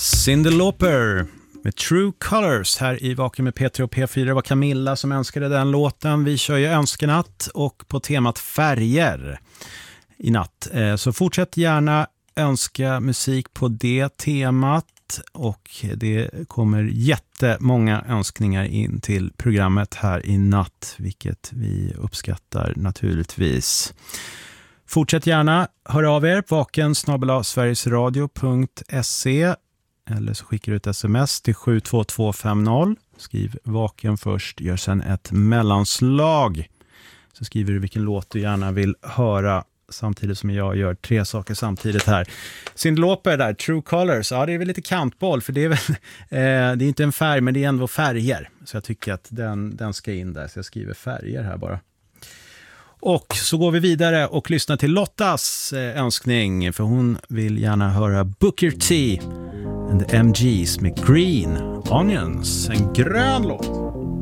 Cyndi Lauper med True Colors här i Vaken med P3 och P4. Det var Camilla som önskade den låten. Vi kör ju önskenatt och på temat färger i natt. Så fortsätt gärna önska musik på det temat. Och det kommer jättemånga önskningar in till programmet här i natt, vilket vi uppskattar naturligtvis. Fortsätt gärna, hör av er, vaken@sverigesradio.se eller så skickar du ett sms till 72250. Skriv vaken först, gör sen ett mellanslag. Så skriver du vilken låt du gärna vill höra samtidigt som jag gör 3 saker samtidigt här. Cyndi Lauper där, True Colors. Ja, det är väl lite kantboll för det är väl det är inte en färg men det är ändå färger. Så jag tycker att den ska in där. Så jag skriver färger här bara. Och så går vi vidare och lyssnar till Lottas önskning. För hon vill gärna höra Booker T and the MGs med Green Onions. En grön låt.